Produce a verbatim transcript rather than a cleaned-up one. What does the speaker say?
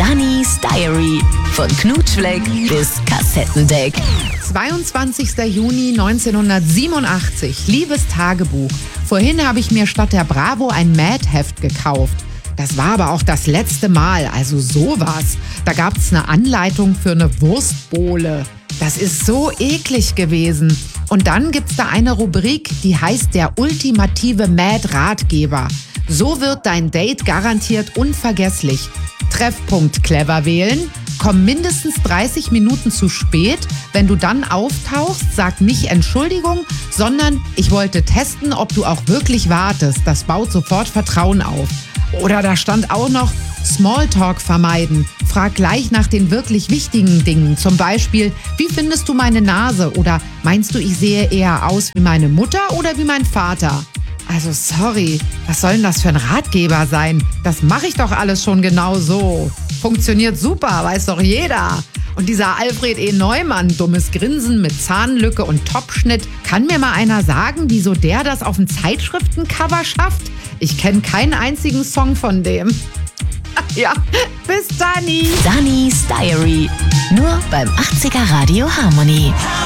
Dannys Diary. Von Knutschfleck bis Kassettendeck. zweiundzwanzigster Juni neunzehnhundertsiebenundachtzig. Liebes Tagebuch. Vorhin habe ich mir statt der Bravo ein Mad-Heft gekauft. Das war aber auch das letzte Mal, also sowas. Da gab es eine Anleitung für eine Wurstbowle. Das ist so eklig gewesen. Und dann gibt's da eine Rubrik, die heißt der ultimative Mad-Ratgeber. So wird dein Date garantiert unvergesslich. Treffpunkt clever wählen. Komm mindestens dreißig Minuten zu spät. Wenn du dann auftauchst, sag nicht Entschuldigung, sondern ich wollte testen, ob du auch wirklich wartest. Das baut sofort Vertrauen auf. Oder da stand auch noch Smalltalk vermeiden. Frag gleich nach den wirklich wichtigen Dingen. Zum Beispiel, wie findest du meine Nase? Oder meinst du, ich sehe eher aus wie meine Mutter oder wie mein Vater? Also sorry, was soll denn das für ein Ratgeber sein? Das mache ich doch alles schon genau so. Funktioniert super, weiß doch jeder. Und dieser Alfred E. Neumann, dummes Grinsen mit Zahnlücke und Topschnitt. Kann mir mal einer sagen, wieso der das auf dem Zeitschriftencover schafft? Ich kenne keinen einzigen Song von dem. Ja, bis Dani. Dannys Diary. Nur beim achtziger Radio Harmony.